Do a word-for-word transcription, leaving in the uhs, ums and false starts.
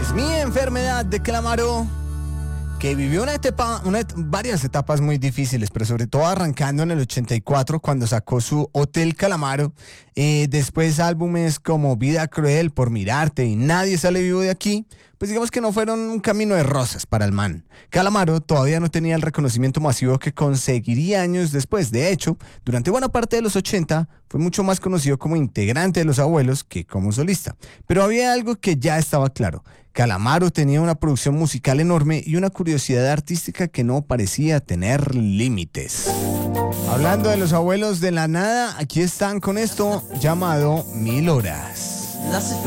Es mi enfermedad de Calamaro, que vivió una etapa, una et- varias etapas muy difíciles, pero sobre todo arrancando en el ochenta y cuatro cuando sacó su Hotel Calamaro, eh, después álbumes como Vida Cruel, Por Mirarte y Nadie Sale Vivo de Aquí, pues digamos que no fueron un camino de rosas para el man. Calamaro todavía no tenía el reconocimiento masivo que conseguiría años después. De hecho, durante buena parte de los ochenta fue mucho más conocido como integrante de Los Abuelos que como solista. Pero había algo que ya estaba claro. Calamaro tenía una producción musical enorme y una curiosidad artística que no parecía tener límites. Hablando de Los Abuelos de la nada, aquí están con esto llamado Mil Horas.